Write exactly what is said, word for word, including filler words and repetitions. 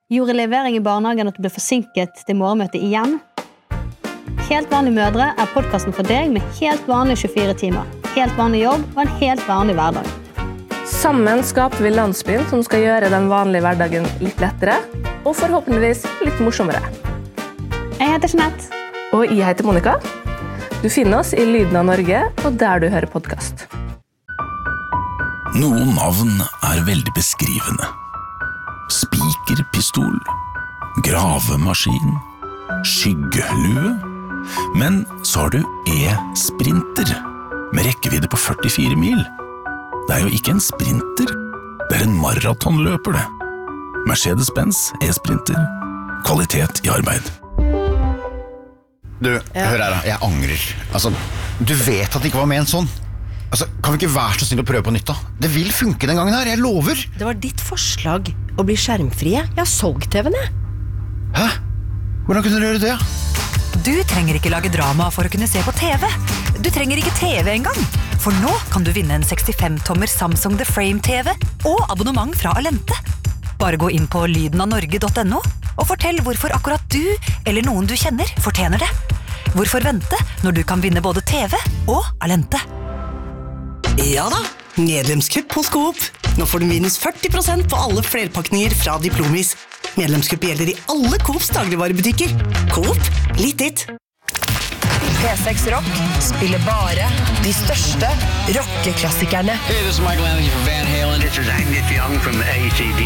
Gjorde levering i barnehagen at du ble forsinket til morgenmøte igjen? Helt vanlige mødre er podcasten for deg med helt vanlige tjuefire timer, helt vanlig jobb og en helt vanlig hverdag. Sammen skaper vi landsbyen som skal gjøre den vanlige hverdagen litt lettere, og forhåpentligvis litt morsommere. Jeg heter Jeanette. Og jeg heter Monica. Du finner oss i Lyden av Norge, og der du hører podcast. Noen navn er veldig beskrivende. Spikerpistol, gravemaskin, skyggelue. Men så har du e-sprinter, med rekkevidde på førtifire mil. Det er jo ikke en sprinter, det er en maratonløper det. Mercedes-Benz e-sprinter, kvalitet i arbeid. Du, ja. Hør her da, jeg angrer. Altså, du vet at det ikke var med en sånn. Altså, kan vi ikke være så snill å prøve på nytt da? Det vil funke den gangen her, jeg lover. Det var ditt forslag å bli skjermfrie. Jeg har solgt-tv'en jeg. Hæ? Hvordan kunne du gjøre det? Du trenger ikke lage drama for å kunne se på T V. Du trenger ikke T V engang. For nå kan du vinne en sekstifem tommer Samsung The Frame T V og abonnement fra Alente. Bare gå inn på lyden av norge punktum no og fortell hvorfor akkurat du eller noen du kjenner fortjener det. Hvorfor vente når du kan vinne både T V og Alente? Ja da, medlemskupp hos Coop. Nå får du minus førti prosent på alle flerpakninger fra Diplomis. Medlemskupp gjelder i alle Coops dagligvarebutikker. Coop, litt ditt. P seks Rock spiller bare de største rockeklassikerne. Hey, this is Michael Anthony from Van Halen. This is Angus Young from A C D